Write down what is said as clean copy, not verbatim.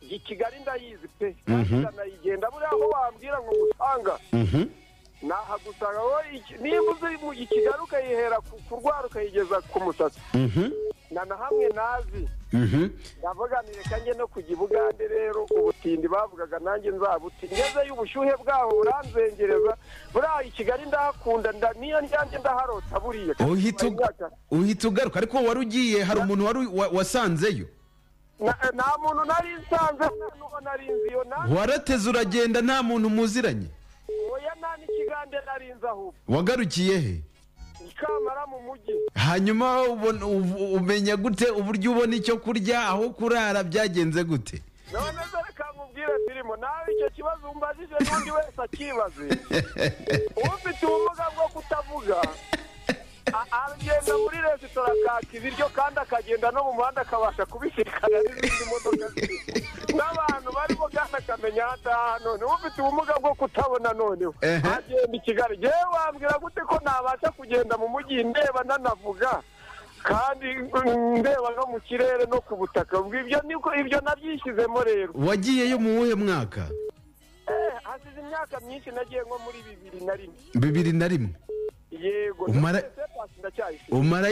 i Kigali ndayizi pe nayigenda buriya aho wambwira ngo ngusanga nahagusanga wowe niba uzi i Kigali ukayihera ku rwara ukayigeza ku musatsi na hamwe nazi ndavuga ni reka njye no kujya i Bugande rero ubutindi bavugaga nanjye nzabuti ngezeyo ubushyuhe bwaho buranzengereza buriya i Kigali ndahakunda niyo njyanjye ndaharota buriya uhita ugaruka ariko wari ugiye hari umuntu wari wasanzeyo nta muntu nari nsanze n'uwo nari nziyo warateze uragenda nta muntu muziranye oya nta n'ikigande nari nzi ahubwo wagarukiye he Kamara mu mujyi hanyuma umenya gute uburyo ubona icyo kurya aho kurara byagenze gute none dore kamubwire turimo nawe icyo kibazo umbajije n'undi wese akibaze ufite ubumuga bwo kutavuga agenda muri resitora akaka ibiryo kandi akagenda no mu muhanda akabasha kubisikana n'izindi modoka n'abantu barimo kandi akamenya none ufite ubumuga bwo kutabona noneho agenda i Kigali yewe wambwira gute ko nabasha kugenda mu mujyi ndeba nanavuga kandi ndeba no mu kirere no ku butaka ibyo nabyishyizemo rero wagiyeyo mu wuhe mwaka hasize imyaka myinshi nagiye nko muri 2001 2001 yego umara